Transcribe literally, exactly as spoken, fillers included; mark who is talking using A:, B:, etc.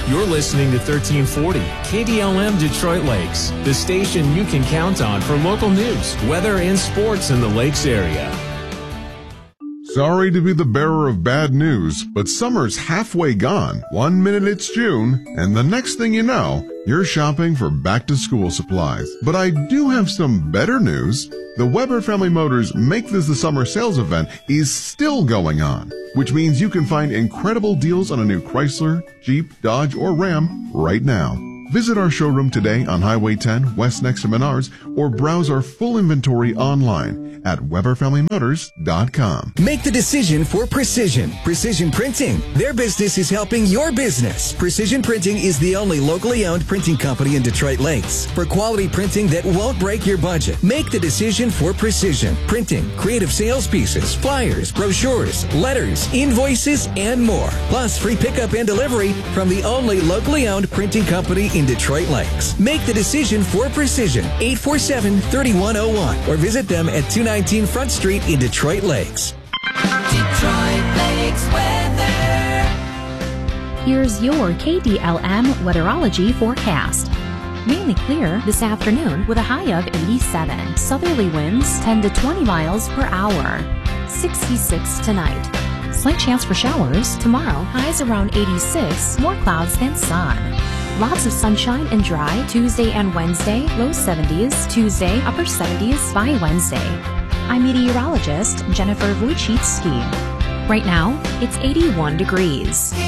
A: You're listening to thirteen forty K D L M Detroit Lakes, the station you can count on for local news, weather, and sports in the Lakes area.
B: Sorry to be the bearer of bad news, but summer's halfway gone. One minute it's June, and the next thing you know, you're shopping for back-to-school supplies. But I do have some better news. The Weber Family Motors Make This the Summer sales event is still going on, which means you can find incredible deals on a new Chrysler, Jeep, Dodge, or Ram right now. Visit our showroom today on Highway ten, west next to Menards, or browse our full inventory online at Weber Family Motors dot com.
C: Make the decision for Precision. Precision Printing. Their business is helping your business. Precision Printing is the only locally owned printing company in Detroit Lakes. For quality printing that won't break your budget, make the decision for Precision Printing. Creative sales pieces, flyers, brochures, letters, invoices, and more. Plus free pickup and delivery from the only locally owned printing company in Detroit Lakes. Make the decision for Precision. eight four seven, three one zero one or visit them at two nineteen Front Street in Detroit Lakes.
D: Detroit Lakes weather.
E: Here's your K D L M weatherology forecast. Mainly clear this afternoon with a high of eighty-seven. Southerly winds ten to twenty miles per hour. sixty-six tonight. Slight chance for showers tomorrow. Highs around eighty-six. More clouds than sun. Lots of sunshine and dry Tuesday and Wednesday, low seventies, Tuesday, upper seventies by Wednesday. I'm meteorologist Jennifer Wojcicki. Right now, it's eighty-one degrees.